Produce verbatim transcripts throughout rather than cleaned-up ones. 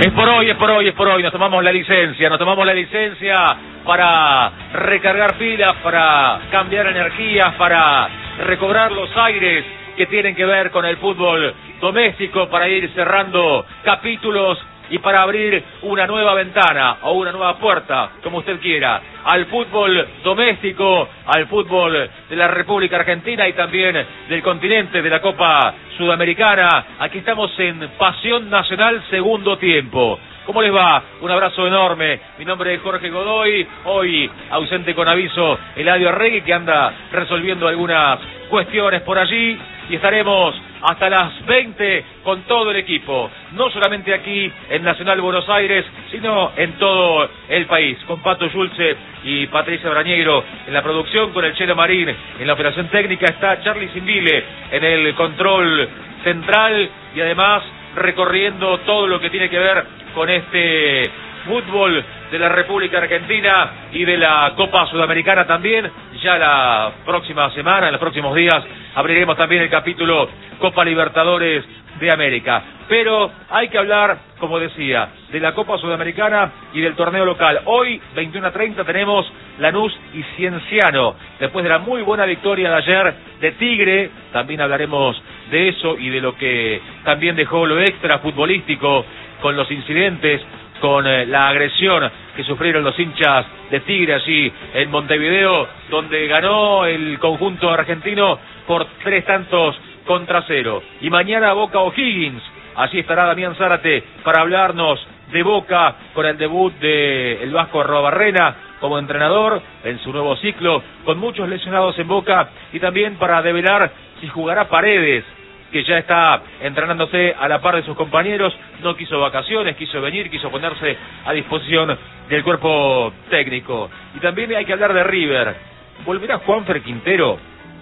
Es por hoy, es por hoy, es por hoy. Nos tomamos la licencia, nos tomamos la licencia para recargar pilas, para cambiar energías, para recobrar los aires que tienen que ver con el fútbol doméstico, para ir cerrando capítulos y para abrir una nueva ventana o una nueva puerta, como usted quiera, al fútbol doméstico, al fútbol de la República Argentina y también del continente, de la Copa Sudamericana. Aquí estamos en Pasión Nacional, segundo tiempo. ¿Cómo les va? Un abrazo enorme. Mi nombre es Jorge Godoy, hoy ausente con aviso Eladio Arregui, que anda resolviendo algunas cuestiones por allí, y estaremos hasta las veinte con todo el equipo, no solamente aquí en Nacional Buenos Aires, sino en todo el país, con Pato Yulce y Patricia Brañeiro en la producción, con el Chelo Marín en la operación técnica, está Charlie Simbile en el control central y además recorriendo todo lo que tiene que ver con este fútbol de la República Argentina y de la Copa Sudamericana también. Ya la próxima semana, en los próximos días, abriremos también el capítulo Copa Libertadores de América. Pero hay que hablar, como decía, de la Copa Sudamericana y del torneo local. Hoy, veintiuno a treinta, tenemos Lanús y Cienciano. Después de la muy buena victoria de ayer de Tigre, también hablaremos de eso y de lo que también dejó lo extra futbolístico con los incidentes, con eh, la agresión que sufrieron los hinchas de Tigre allí en Montevideo, donde ganó el conjunto argentino por tres tantos contra cero. Y mañana Boca O'Higgins, allí estará Damián Zárate para hablarnos de Boca con el debut de el Vasco Arruabarrena como entrenador en su nuevo ciclo, con muchos lesionados en Boca, y también para develar si jugará Paredes, que ya está entrenándose a la par de sus compañeros. No quiso vacaciones, quiso venir, quiso ponerse a disposición del cuerpo técnico. Y también hay que hablar de River. Volverá Juanfer Quintero,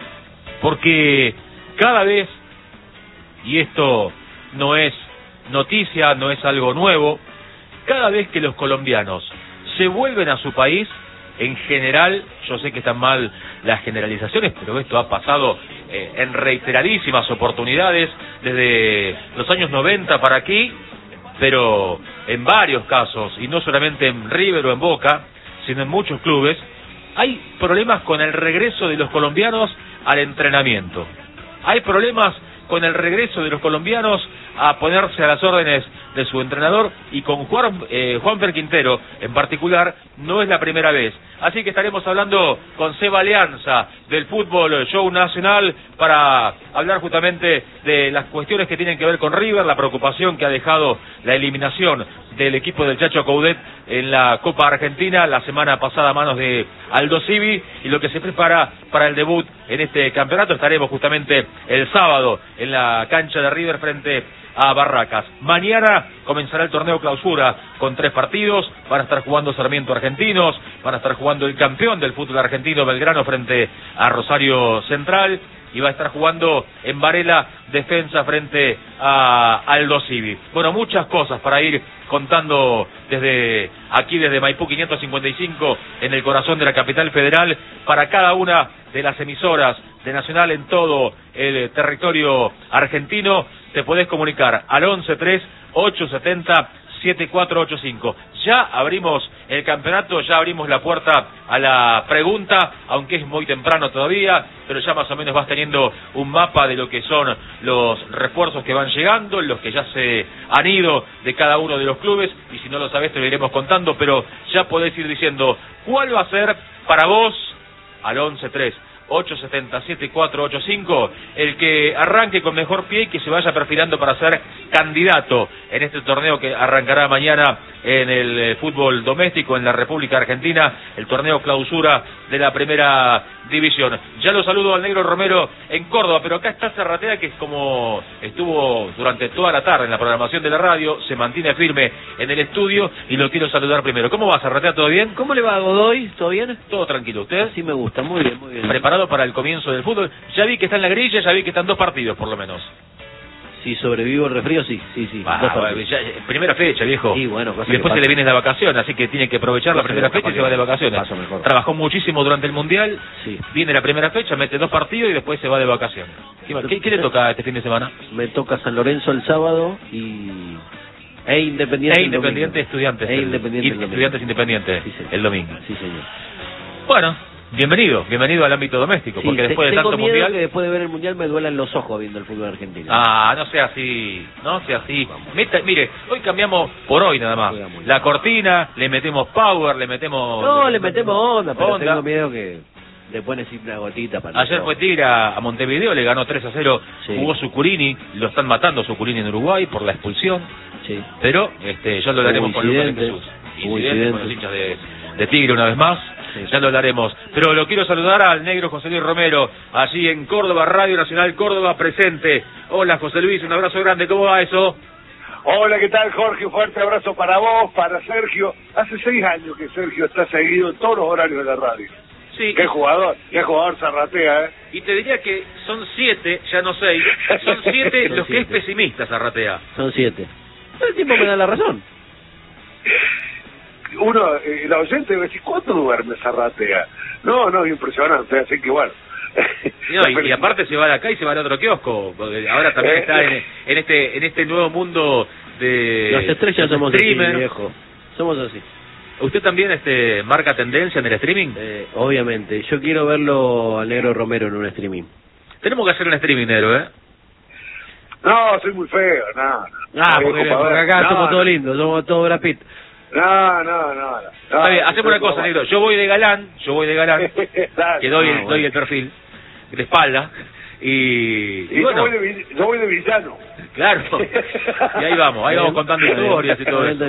porque cada vez, y esto no es noticia, no es algo nuevo, cada vez que los colombianos se vuelven a su país, en general, yo sé que están mal las generalizaciones, pero esto ha pasado eh, en reiteradísimas oportunidades desde los años noventa para aquí, pero en varios casos, y no solamente en River o en Boca, sino en muchos clubes, hay problemas con el regreso de los colombianos al entrenamiento. Hay problemas con el regreso de los colombianos a ponerse a las órdenes de su entrenador, y con Juan, eh, Juanfer Quintero en particular no es la primera vez. Así que estaremos hablando con Seba Alianza del Fútbol Show Nacional para hablar justamente de las cuestiones que tienen que ver con River, la preocupación que ha dejado la eliminación del equipo del Chacho Coudet en la Copa Argentina la semana pasada a manos de Aldo Civi, y lo que se prepara para el debut en este campeonato. Estaremos justamente el sábado en la cancha de River frente a Barracas. Mañana comenzará el torneo clausura con tres partidos. Van a estar jugando Sarmiento Argentinos, van a estar jugando el campeón del fútbol argentino Belgrano frente a Rosario Central, y va a estar jugando en Varela Defensa frente a Aldo Civi. Bueno, muchas cosas para ir contando desde aquí, desde Maipú quinientos cincuenta y cinco, en el corazón de la capital federal, para cada una de las emisoras de Nacional en todo el territorio argentino. Te podés comunicar al once tres ocho siete cero siete cuatro ocho cinco. Ya abrimos el campeonato, ya abrimos la puerta a la pregunta, aunque es muy temprano todavía, pero ya más o menos vas teniendo un mapa de lo que son los refuerzos que van llegando, los que ya se han ido de cada uno de los clubes, y si no lo sabés te lo iremos contando, pero ya podés ir diciendo cuál va a ser para vos, al once tres ocho siete cero siete cuatro ocho cinco, el que arranque con mejor pie y que se vaya perfilando para ser candidato en este torneo que arrancará mañana en el fútbol doméstico en la República Argentina, el torneo clausura de la primera división. Ya lo saludo al Negro Romero en Córdoba, pero acá está Zarratea, que es como estuvo durante toda la tarde en la programación de la radio, se mantiene firme en el estudio y lo quiero saludar primero. ¿Cómo va, Zarratea? ¿Todo bien? ¿Cómo le va, Godoy? ¿Todo bien? Todo tranquilo. ¿Usted? Sí, me gusta, muy bien, muy bien. ¿Preparado para el comienzo del fútbol? Ya vi que está en la grilla, ya vi que están dos partidos por lo menos. Si sobrevivo el resfrío, sí, sí, sí. Ah, bueno, ya, primera fecha, viejo. Y bueno, y después se le viene la vacación, así que tiene que aprovechar la primera fecha y se va de vacaciones. Mejor. Trabajó muchísimo durante el Mundial, sí. Viene la primera fecha, mete dos partidos y después se va de vacaciones. ¿Qué, qué, qué le toca este fin de semana? Me toca San Lorenzo el sábado y E Independiente. E Independiente Estudiantes. E Independiente. El, estudiantes Independientes sí, el domingo. Sí, señor. Bueno, bienvenido, bienvenido al ámbito doméstico, sí, porque después te, de tanto tengo miedo mundial... que después de ver el mundial me duelan los ojos viendo el fútbol argentino. Ah, no sea así, no sea así. Meta, mire, hoy cambiamos por hoy nada más. La cortina, le metemos power, le metemos... No, le, le metemos onda, pero onda. tengo miedo que después necesite una gotita para... Ayer fue Tigre a Montevideo, le ganó tres a cero, sí. Jugó Sucurini, lo están matando Sucurini en Uruguay por la expulsión. Sí. Pero este, ya lo hablaremos con Lucas Jesús. Incidente con los hinchas de, de Tigre una vez más. Sí. Ya lo hablaremos. Pero lo quiero saludar al negro José Luis Romero, allí en Córdoba, Radio Nacional Córdoba, presente. Hola José Luis, un abrazo grande, ¿cómo va eso? Hola, ¿qué tal Jorge? Un fuerte abrazo para vos, para Sergio. Hace seis años que Sergio está seguido en todos los horarios de la radio. Sí. Qué jugador, qué jugador Zarratea, ¿eh? Y te diría que son siete, ya no seis, son siete son los siete. Que es pesimista Zarratea. Son siete. El tiempo me da la razón. Uno, eh, el oyente debe decir, ¿cuánto duerme Zarratea? No, no, impresionante, así que bueno. No, y, y aparte se va de acá y se va al otro kiosco, porque ahora también eh, está en, en este en este nuevo mundo de... Las estrellas somos streamer. Así, viejo. Somos así. ¿Usted también este marca tendencia en el streaming? Eh, obviamente, yo quiero verlo al negro Romero en un streaming. Tenemos que hacer un streaming, negro, ¿eh? No, soy muy feo, no. no. Ah, porque, porque acá no, somos no. todos lindos, somos todos Brad Pitt. No, no, no. no. Está bien, hacemos una cosa, negro. Yo voy de galán, yo voy de galán, que doy, no, el, doy el perfil, de espalda, y... Y, y bueno, yo, voy de, yo voy de villano. Claro, y ahí vamos, ahí vamos contando historias y todo eso.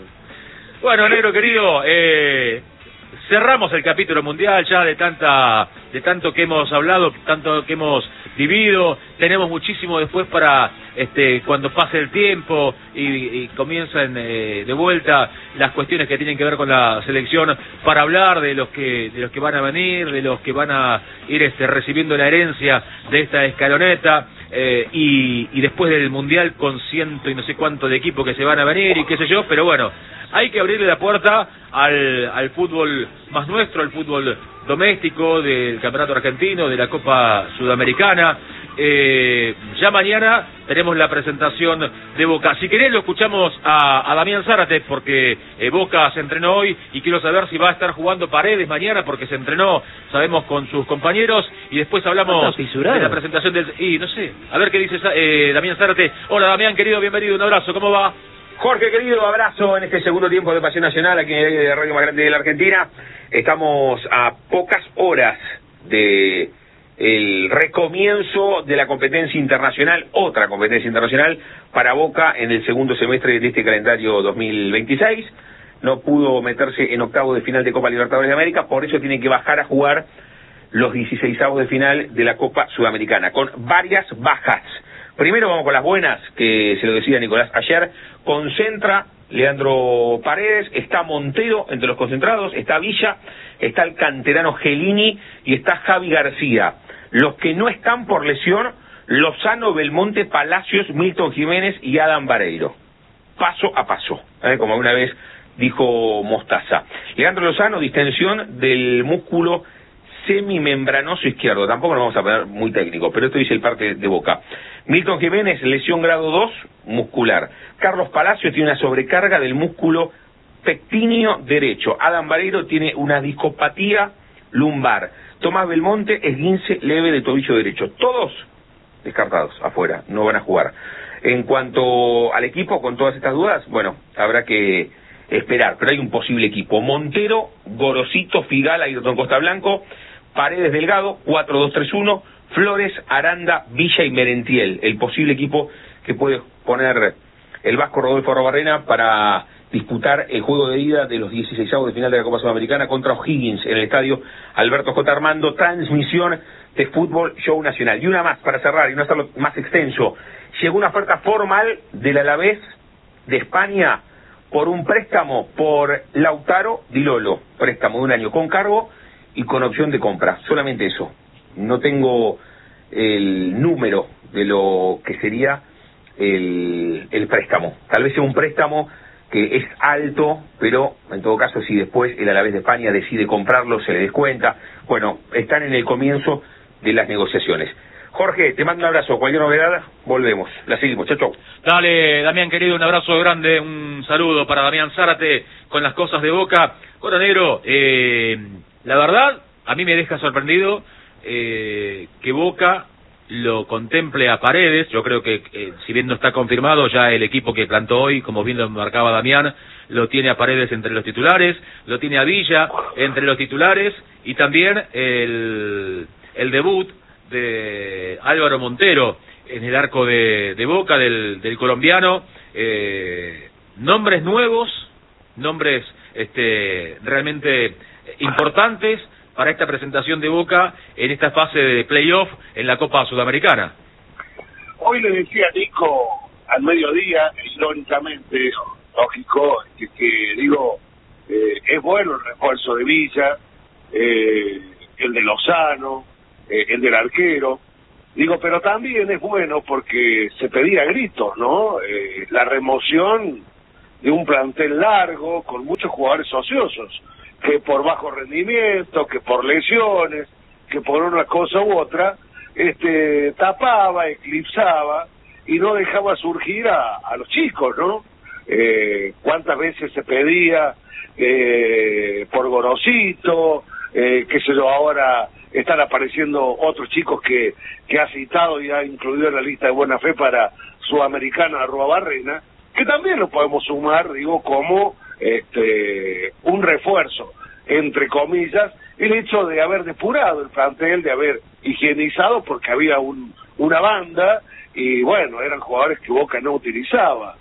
Bueno, negro querido, eh, cerramos el capítulo mundial ya de tanta, de tanto que hemos hablado, tanto que hemos vivido. Tenemos muchísimo después para este cuando pase el tiempo y, y comiencen eh, de vuelta las cuestiones que tienen que ver con la selección, para hablar de los que de los que van a venir, de los que van a ir este recibiendo la herencia de esta escaloneta. Eh, y, y después del mundial con ciento y no sé cuánto de equipos que se van a venir y qué sé yo, pero bueno, hay que abrirle la puerta al, al fútbol más nuestro, al fútbol doméstico del campeonato argentino, de la Copa Sudamericana. Eh, ya mañana tenemos la presentación de Boca. Si querés lo escuchamos a, a Damián Zárate, porque eh, Boca se entrenó hoy y quiero saber si va a estar jugando Paredes mañana, porque se entrenó, sabemos, con sus compañeros, y después hablamos de la presentación del... Y no sé, a ver qué dice eh, Damián Zárate. Hola Damián, querido, bienvenido, un abrazo, ¿cómo va? Jorge, querido, abrazo en este segundo tiempo de Pasión Nacional aquí en el aire de Radio más grande de la Argentina. Estamos a pocas horas de el recomienzo de la competencia internacional, otra competencia internacional para Boca en el segundo semestre de este calendario dos mil veintiséis. No pudo meterse en octavo de final de Copa Libertadores de América, por eso tiene que bajar a jugar los dieciseisavos de final de la Copa Sudamericana, con varias bajas. Primero vamos con las buenas, que se lo decía Nicolás ayer. Concentra Leandro Paredes, está Montero entre los concentrados, está Villa, está el canterano Gelini y está Javi García. Los que no están por lesión, Lozano, Belmonte, Palacios, Milton Jiménez y Adam Vareiro. Paso a paso, ¿eh? Como una vez dijo Mostaza. Leandro Lozano, distensión del músculo semimembranoso izquierdo. Tampoco nos vamos a poner muy técnico, pero esto dice el parte de Boca. Milton Jiménez, lesión grado dos, muscular. Carlos Palacios tiene una sobrecarga del músculo pectíneo derecho. Adam Vareiro tiene una discopatía lumbar. Tomás Belmonte, esguince leve de tobillo derecho. Todos descartados, afuera, no van a jugar. En cuanto al equipo, con todas estas dudas, bueno, habrá que esperar, pero hay un posible equipo. Montero, Gorosito, Figal, Ayrton Costa Blanco, Paredes Delgado, cuatro dos tres uno, Flores, Aranda, Villa y Merentiel, el posible equipo que puede poner el vasco Rodolfo Arrobarrena para disputar el juego de ida de los dieciseisavos de final de la Copa Sudamericana contra O'Higgins en el estadio Alberto J. Armando. Transmisión de Fútbol Show Nacional. Y una más para cerrar y no hacerlo más extenso. Llegó una oferta formal del Alavés de España por un préstamo por Lautaro Di Lolo, préstamo de un año con cargo y con opción de compra, solamente eso. No tengo el número de lo que sería el, el préstamo. Tal vez sea un préstamo que es alto, pero en todo caso si después el Alavés de España decide comprarlo se le descuenta. Bueno, están en el comienzo de las negociaciones. Jorge, te mando un abrazo. Cualquier novedad, volvemos. La seguimos. Chau, chau. Dale, Damián, querido, un abrazo grande, un saludo para Damián Zárate con las cosas de Boca. Bueno, negro, eh, la verdad, a mí me deja sorprendido eh, que Boca lo contemple a Paredes. Yo creo que, eh, si bien no está confirmado, ya el equipo que plantó hoy, como bien lo marcaba Damián, lo tiene a Paredes entre los titulares, lo tiene a Villa entre los titulares, y también el, el debut de Álvaro Montero en el arco de, de Boca, del, del colombiano. Eh, nombres nuevos, nombres este, realmente importantes para esta presentación de Boca en esta fase de playoff en la Copa Sudamericana. Hoy le decía a Nico al mediodía, irónicamente, lógico, que, que digo, eh, es bueno el refuerzo de Villa, eh, el de Lozano, eh, el del arquero, digo, pero también es bueno porque se pedía a gritos, ¿no? Eh, la remoción de un plantel largo con muchos jugadores ociosos, que por bajo rendimiento, que por lesiones, que por una cosa u otra, este tapaba, eclipsaba y no dejaba surgir a, a los chicos, ¿no? Eh, cuántas veces se pedía eh, por Gorosito, eh, qué sé yo, ahora están apareciendo otros chicos que, que ha citado y ha incluido en la lista de buena fe para Sudamericana Arruabarrena, que también lo podemos sumar, digo, como este un refuerzo, entre comillas, el hecho de haber depurado el plantel, de haber higienizado, porque había un, una banda, y bueno, eran jugadores que Boca no utilizaba.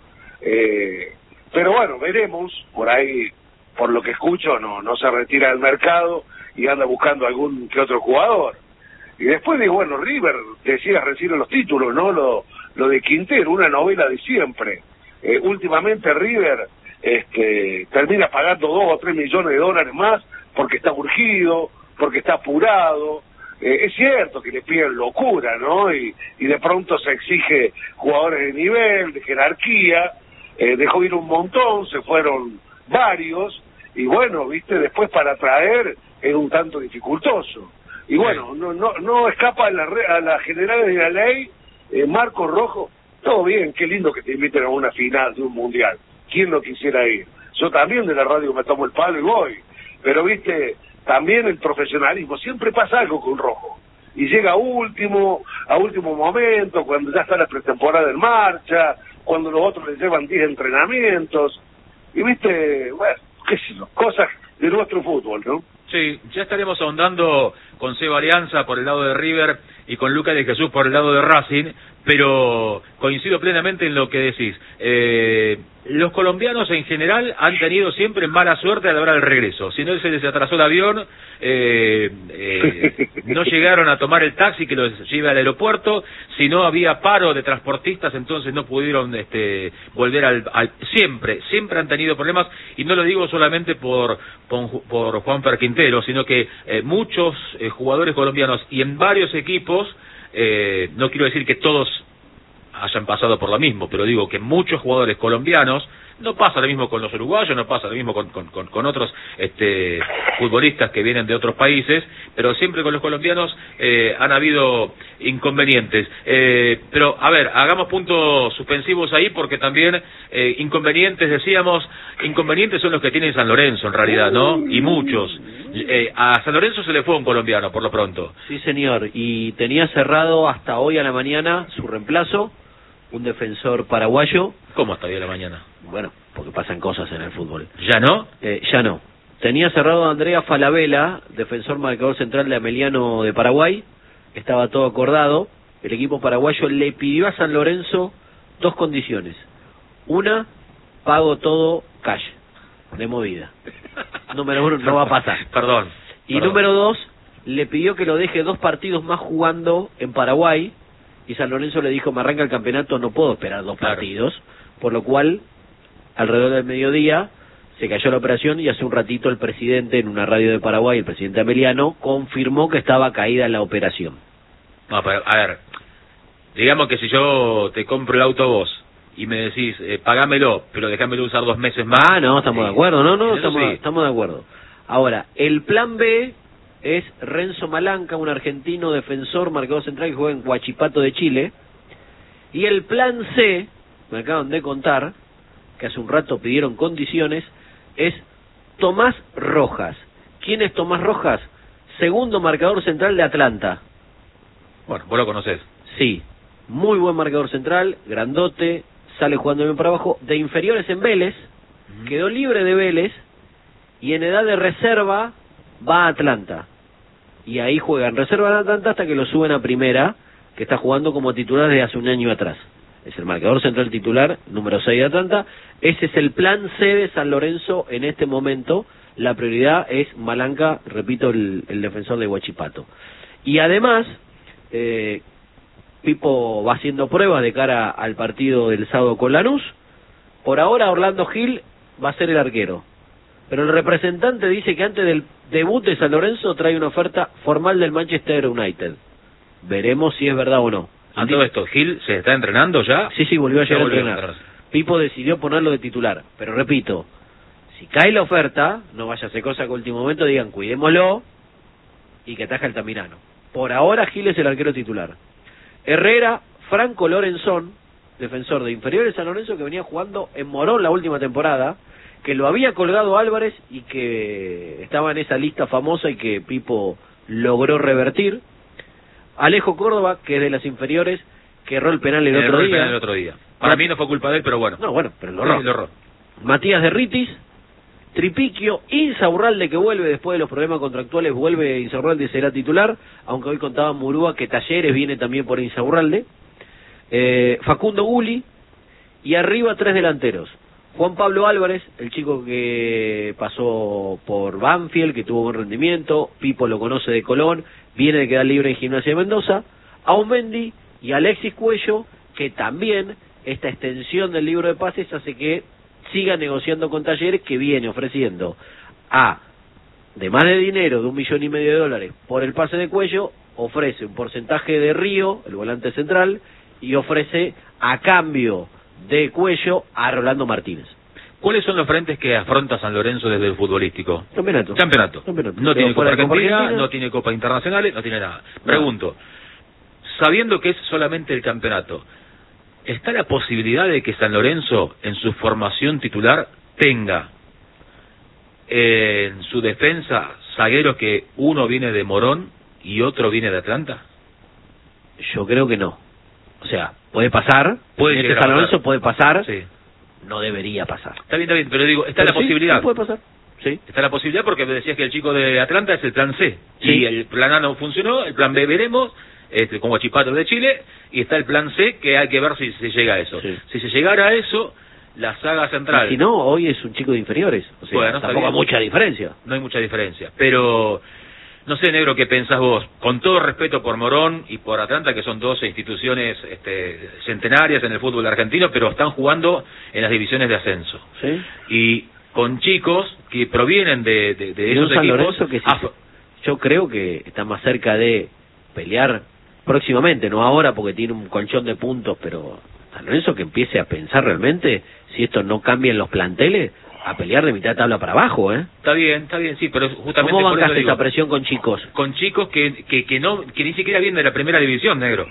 Eh, pero bueno, veremos, por ahí, por lo que escucho, no no se retira del mercado y anda buscando algún que otro jugador. Y después digo, bueno, River, decías recién en los títulos, ¿no? Lo, lo de Quintero, una novela de siempre. Eh, últimamente River este, termina pagando dos o tres millones de dólares más porque está urgido, porque está apurado. Eh, es cierto que le piden locura, ¿no? Y, y de pronto se exige jugadores de nivel, de jerarquía. Eh, dejó ir un montón, se fueron varios, y bueno, viste, después para traer es un tanto dificultoso. Y bueno, no no no escapa a las a las generales de la ley. eh, Marcos Rojo, todo bien, qué lindo que te inviten a una final de un mundial. ¿Quién no quisiera ir? Yo también de la radio me tomo el palo y voy. Pero viste, también el profesionalismo, siempre pasa algo con Rojo. Y llega a último, a último momento, cuando ya está la pretemporada en marcha, cuando los otros les llevan diez entrenamientos. Y viste, bueno, qué sé yo, cosas de nuestro fútbol, ¿no? Sí, ya estaremos ahondando con Seba Alianza por el lado de River y con Lucas de Jesús por el lado de Racing, pero coincido plenamente en lo que decís. Eh, los colombianos en general han tenido siempre mala suerte a la hora del regreso. Si no se les atrasó el avión, eh, eh, no llegaron a tomar el taxi que los lleve al aeropuerto. Si no había paro de transportistas, entonces no pudieron este, volver al, al... Siempre, siempre han tenido problemas, y no lo digo solamente por, por, por Juanfer Quintero, sino que eh, muchos eh, jugadores colombianos y en varios equipos, eh, no quiero decir que todos hayan pasado por lo mismo, pero digo que muchos jugadores colombianos, no pasa lo mismo con los uruguayos, no pasa lo mismo con, con, con, con otros este, futbolistas que vienen de otros países, pero siempre con los colombianos eh, han habido inconvenientes. Eh, pero, a ver, hagamos puntos suspensivos ahí, porque también eh, inconvenientes, decíamos, inconvenientes son los que tiene San Lorenzo en realidad, ¿no? Y muchos. Eh, a San Lorenzo se le fue un colombiano, por lo pronto. Sí, señor, y tenía cerrado hasta hoy a la mañana su reemplazo, un defensor paraguayo. ¿Cómo hasta hoy a la mañana? Bueno, porque pasan cosas en el fútbol. ¿Ya no? Eh, ya no. Tenía cerrado a Andrea Falabella, defensor marcador central de Ameliano de Paraguay. Estaba todo acordado. El equipo paraguayo le pidió a San Lorenzo dos condiciones. Una, pago todo cash, de movida. Número uno, no va a pasar. Perdón. Y perdón. número dos, le pidió que lo deje dos partidos más jugando en Paraguay. Y San Lorenzo le dijo, me arranca el campeonato, no puedo esperar dos claro. partidos. Por lo cual, alrededor del mediodía, se cayó la operación, y hace un ratito el presidente, en una radio de Paraguay, el presidente Ameliano, confirmó que estaba caída la operación. No, pero, a ver, digamos que si yo te compro el auto vos y me decís, eh, pagámelo, pero déjamelo usar dos meses más. Ah, no, estamos eh, de acuerdo, no, no, estamos, sí. estamos de acuerdo. Ahora, el plan B es Renzo Malanca, un argentino defensor, marcador central que juega en Huachipato de Chile. Y el plan C, me acaban de contar, que hace un rato pidieron condiciones, es Tomás Rojas. ¿Quién es Tomás Rojas? Segundo marcador central de Atlanta. Bueno, vos lo conocés. Sí, muy buen marcador central, grandote, sale jugando bien para abajo, de inferiores en Vélez, uh-huh. Quedó libre de Vélez, y en edad de reserva va a Atlanta. Y ahí juega en reserva en Atlanta hasta que lo suben a primera, que está jugando como titular desde hace un año atrás. Es el marcador central titular, número seis de Atlanta. Ese es el plan C de San Lorenzo en este momento. La prioridad es Malanca, repito, el, el defensor de Huachipato. Y además, eh, Pipo va haciendo pruebas de cara al partido del sábado con Lanús. Por ahora Orlando Gil va a ser el arquero. Pero el representante dice que antes del debut de San Lorenzo trae una oferta formal del Manchester United. Veremos si es verdad o no. ¿A todo esto Gil se está entrenando ya? Sí, sí, volvió a llegar a volvió entrenar. a Pipo decidió ponerlo de titular. Pero repito, si cae la oferta, no vaya a hacer cosa que a último momento digan cuidémoslo y que ataja Altamirano. Por ahora Gil es el arquero titular. Herrera, Franco Lorenzón, defensor de inferiores San Lorenzo, que venía jugando en Morón la última temporada, que lo había colgado Álvarez y que estaba en esa lista famosa y que Pipo logró revertir. Alejo Córdoba, que es de las inferiores, que erró el penal el, el otro el día. Penal el otro día. Para mí no fue culpa de él, pero bueno. No, bueno, pero lo erró. Sí, lo erró. Matías de Ritis, Tripiquio, Insaurralde, que vuelve después de los problemas contractuales, vuelve Insaurralde y será titular, aunque hoy contaba Murúa que Talleres viene también por Insaurralde. Eh, Facundo Guli, y arriba tres delanteros. Juan Pablo Álvarez, el chico que pasó por Banfield, que tuvo buen rendimiento, Pipo lo conoce de Colón, viene de quedar libre en Gimnasia de Mendoza, Aumendi y Alexis Cuello, que también esta extensión del libro de pases hace que siga negociando con Talleres, que viene ofreciendo a, de más de dinero, de un millón y medio de dólares por el pase de Cuello, ofrece un porcentaje de Río, el volante central, y ofrece a cambio de Cuello a Rolando Martínez. ¿Cuáles son los frentes que afronta San Lorenzo desde el futbolístico? Campeonato. Campeonato. Campeonato. No tiene Copa fuera de Argentina, Argentina, no tiene Copa Internacionales, no tiene nada. Pregunto, sabiendo que es solamente el campeonato, ¿está la posibilidad de que San Lorenzo en su formación titular tenga eh, en su defensa zagueros que uno viene de Morón y otro viene de Atlanta? Yo creo que no. O sea, puede pasar, puede este San Lorenzo puede pasar, sí. No debería pasar. Está bien, está bien, pero digo, está pero la sí, posibilidad. Sí, puede pasar. Sí. Está la posibilidad porque me decías que el chico de Atlanta es el plan C. Sí. Y el plan A no funcionó, el plan B veremos, este, con Huachipato de Chile, y está el plan C que hay que ver si se llega a eso. Sí. Si se llegara a eso, la saga central... Y si no, hoy es un chico de inferiores. O sea, bueno, tampoco hay mucha diferencia. No hay mucha diferencia, pero... No sé, negro, ¿qué pensás vos? Con todo respeto por Morón y por Atlanta, que son dos instituciones este, centenarias en el fútbol argentino, pero están jugando en las divisiones de ascenso. ¿Sí? Y con chicos que provienen de, de, de esos San equipos... Lorenzo que sí, ah, yo creo que está más cerca de pelear próximamente, no ahora porque tiene un colchón de puntos, pero San Lorenzo que empiece a pensar realmente, si esto no cambia en los planteles, a pelear de mitad de tabla para abajo, ¿eh? Está bien, está bien, sí, pero justamente ¿Cómo por eso bancaste digo, esa presión con chicos? Con chicos que, que, que, no, que ni siquiera vienen de la primera división, negro.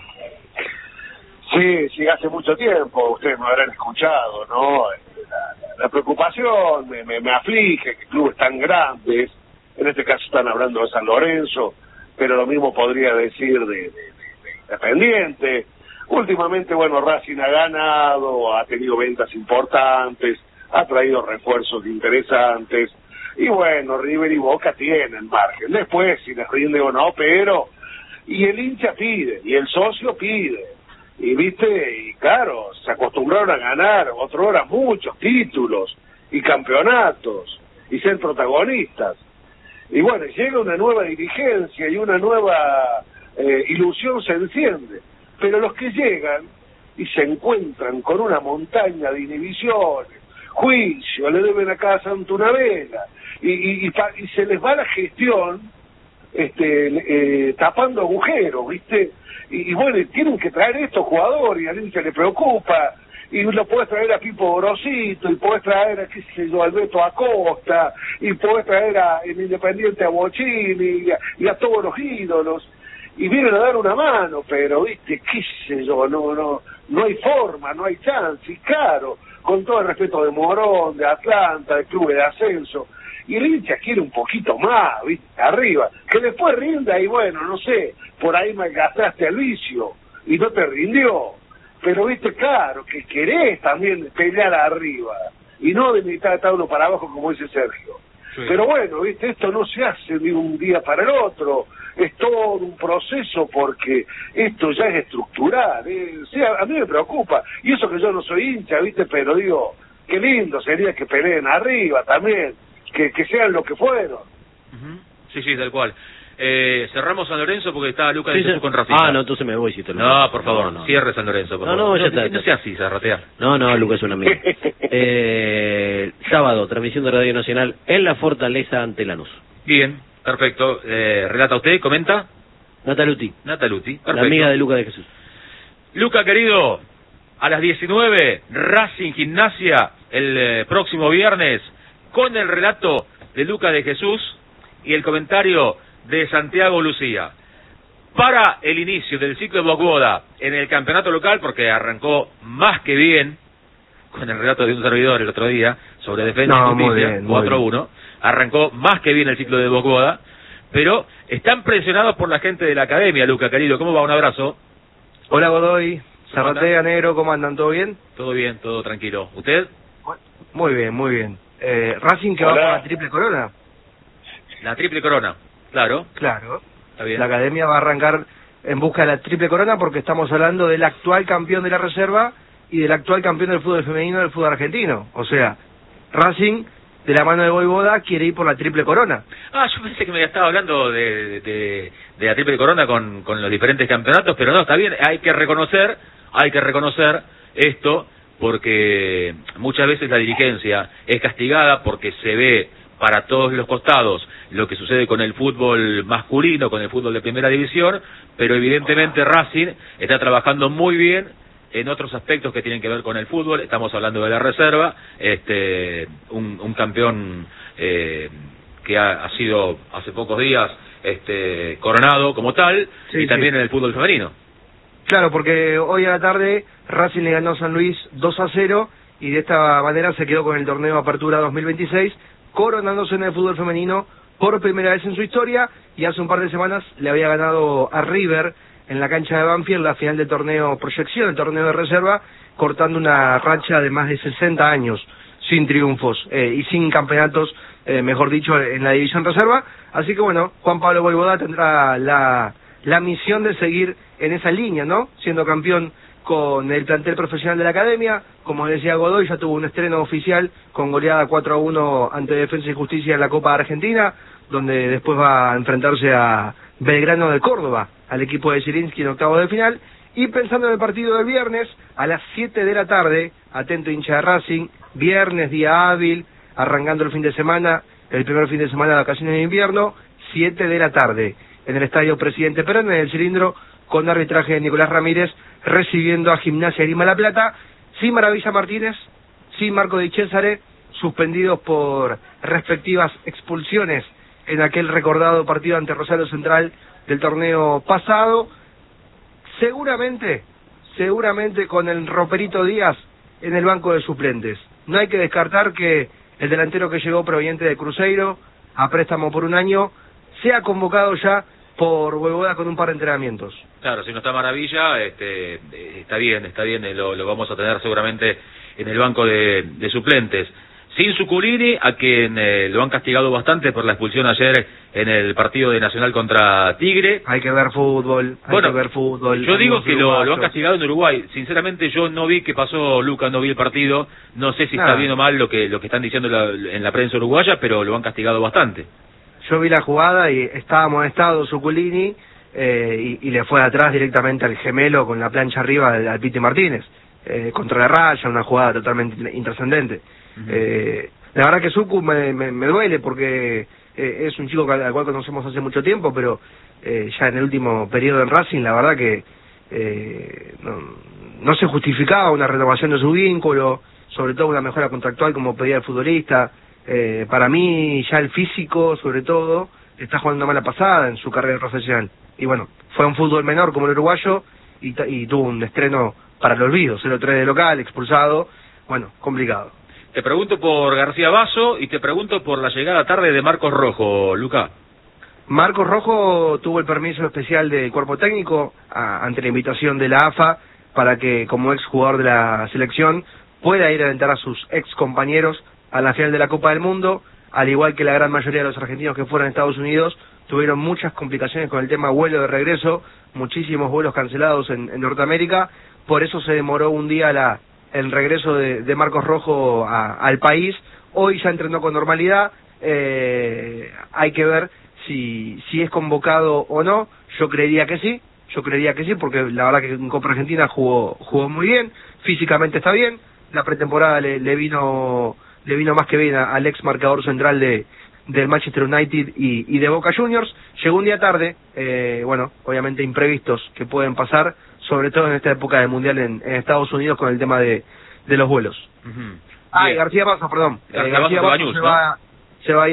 Sí, sí, hace mucho tiempo, ustedes me habrán escuchado, ¿no? La, la preocupación me, me, me aflige que clubes tan grandes, en este caso están hablando de San Lorenzo, pero lo mismo podría decir de, de, de, de Independiente. Últimamente, bueno, Racing ha ganado, ha tenido ventas importantes, ha traído refuerzos interesantes, y bueno, River y Boca tienen margen. Después, si les rinde o no, pero... Y el hincha pide, y el socio pide, y viste, y claro, se acostumbraron a ganar, otro hora, muchos títulos, y campeonatos, y ser protagonistas. Y bueno, llega una nueva dirigencia, y una nueva eh, ilusión se enciende, pero los que llegan, y se encuentran con una montaña de inhibiciones, juicio, le deben acá a Santuna Vela, y, y, y, y se les va la gestión este eh, tapando agujeros, ¿viste? Y, y bueno, tienen que traer estos jugadores, y a alguien se le preocupa, y lo podés traer a Pipo Grosito, y podés traer a, qué sé yo, Alberto Acosta, y podés traer a, en Independiente a Bochini, y a, y a todos los ídolos, y vienen a dar una mano, pero, viste, qué sé yo, no, no, no hay forma, no hay chance, y claro, con todo el respeto de Morón, de Atlanta, de Club de Ascenso, y el hincha quiere un poquito más, viste, arriba, que después rinda, y bueno, no sé, por ahí malgastaste al vicio, y no te rindió. Pero viste, claro, que querés también pelear arriba, y no de mitad de uno para abajo como dice Sergio. Sí. Pero bueno, viste, esto no se hace de un día para el otro, es todo un proceso porque esto ya es estructural, ¿eh? Sí, a, a mí me preocupa, y eso que yo no soy hincha, viste, pero digo, qué lindo sería que peleen arriba también, que, que sean lo que fueron. Uh-huh. Sí, sí, tal cual. Eh, cerramos San Lorenzo porque está Lucas sí, de Jesús con Racing. Ah, no, entonces me voy si te lo No, por favor, no, no. cierre San Lorenzo, por no, favor. No, ya no, está. No sea así, Zarratea. No, no, Lucas es un amigo. eh, sábado, transmisión de Radio Nacional en la Fortaleza ante Lanús. Bien, perfecto. Eh, relata usted, comenta. Nataluti. Nataluti, perfecto. La amiga de Lucas de Jesús. Luca, querido, a las diecinueve, Racing Gimnasia, el eh, próximo viernes, con el relato de Lucas de Jesús y el comentario de Santiago Lucía. Para el inicio del ciclo de Bocboda en el campeonato local, porque arrancó más que bien, con el relato de un servidor el otro día, sobre Defensa no, y Justicia, cuatro a uno, arrancó más que bien el ciclo de Bocboda, pero están presionados por la gente de la academia, Luca, querido. ¿Cómo va? Un abrazo. Hola, Godoy. Zarratea, Negro, ¿cómo andan? ¿Todo bien? Todo bien, todo tranquilo. ¿Usted? Muy bien, muy bien. Eh, Racing que Hola. va por la triple corona. La triple corona, claro. Claro. Está bien. La academia va a arrancar en busca de la triple corona porque estamos hablando del actual campeón de la reserva y del actual campeón del fútbol femenino del fútbol argentino. O sea, Racing, de la mano de Voivoda, quiere ir por la triple corona. Ah, yo pensé que me estaba hablando de, de, de la triple corona con, con los diferentes campeonatos, pero no, está bien, hay que reconocer, hay que reconocer esto, porque muchas veces la dirigencia es castigada porque se ve para todos los costados lo que sucede con el fútbol masculino, con el fútbol de primera división, pero evidentemente Racing está trabajando muy bien en otros aspectos que tienen que ver con el fútbol. Estamos hablando de la reserva, este un, un campeón eh, que ha, ha sido hace pocos días este coronado como tal, sí, y también sí. en el fútbol femenino. Claro, porque hoy a la tarde Racing le ganó a San Luis dos a cero y de esta manera se quedó con el torneo Apertura dos mil veintiséis, coronándose en el fútbol femenino por primera vez en su historia, y hace un par de semanas le había ganado a River en la cancha de Banfield la final del torneo Proyección, el torneo de reserva, cortando una racha de más de sesenta años sin triunfos eh, y sin campeonatos, eh, mejor dicho, en la división reserva. Así que bueno, Juan Pablo Voivoda tendrá la, la misión de seguir en esa línea, ¿no? Siendo campeón con el plantel profesional de la academia, como decía Godoy, ya tuvo un estreno oficial con goleada cuatro a uno ante Defensa y Justicia en la Copa de Argentina, donde después va a enfrentarse a Belgrano de Córdoba, al equipo de Zielinski en octavos de final. Y pensando en el partido del viernes, a las siete de la tarde, atento hincha de Racing, viernes, día hábil, arrancando el fin de semana, el primer fin de semana de vacaciones de invierno, siete de la tarde, en el Estadio Presidente Perón, en el Cilindro, con arbitraje de Nicolás Ramírez, recibiendo a Gimnasia Grima La Plata, sin Maravilla Martínez, sin Marco Di Cesare, suspendidos por respectivas expulsiones en aquel recordado partido ante Rosario Central del torneo pasado. Seguramente, seguramente con el Roperito Díaz en el banco de suplentes. No hay que descartar que el delantero que llegó proveniente de Cruzeiro, a préstamo por un año, sea convocado ya por Voivoda con un par de entrenamientos. Claro, si no está Maravilla, este, está bien, está bien, lo, lo vamos a tener seguramente en el banco de, de suplentes. Sin Zuculini, a quien eh, lo han castigado bastante por la expulsión ayer en el partido de Nacional contra Tigre. Hay que ver fútbol, hay bueno, que ver fútbol. Yo digo que lo, lo han castigado en Uruguay. Sinceramente yo no vi qué pasó, Lucas, no vi el partido. No sé si Nada. está bien o mal lo que, lo que están diciendo la, en la prensa uruguaya, pero lo han castigado bastante. Yo vi la jugada y estaba amonestado Zuculini eh, y, y le fue atrás directamente al gemelo con la plancha arriba al, al Piti Martínez. Eh, contra la raya, una jugada totalmente intrascendente. Uh-huh. eh, la verdad que Zucu me, me, me duele porque eh, es un chico al cual conocemos hace mucho tiempo, pero eh, ya en el último periodo en Racing la verdad que eh, no, no se justificaba una renovación de su vínculo, sobre todo una mejora contractual como pedía el futbolista. Eh, para mí ya el físico, sobre todo, está jugando una mala pasada en su carrera profesional. Y bueno, fue un fútbol menor como el uruguayo y, y tuvo un estreno para el olvido, cero tres de local, expulsado, bueno, complicado. Te pregunto por García Basso y te pregunto por la llegada tarde de Marcos Rojo, Luca. Marcos Rojo tuvo el permiso especial del cuerpo técnico a, ante la invitación de la A F A para que como ex jugador de la selección pueda ir a alentar a sus ex compañeros a la final de la Copa del Mundo, al igual que la gran mayoría de los argentinos que fueron a Estados Unidos, tuvieron muchas complicaciones con el tema vuelo de regreso, muchísimos vuelos cancelados en, en Norteamérica, por eso se demoró un día la, el regreso de, de Marcos Rojo a, al país. Hoy ya entrenó con normalidad, eh, hay que ver si, si es convocado o no. Yo creería que sí, yo creería que sí, porque la verdad que en Copa Argentina jugó, jugó muy bien, físicamente está bien, la pretemporada le, le vino le vino más que bien al ex marcador central de del Manchester United y, y de Boca Juniors. Llegó un día tarde, eh, bueno, obviamente imprevistos que pueden pasar, sobre todo en esta época de Mundial en, en Estados Unidos con el tema de, de los vuelos. Uh-huh. Ah, y García Basso, perdón. García eh, García Basso Basso se va, se va a ir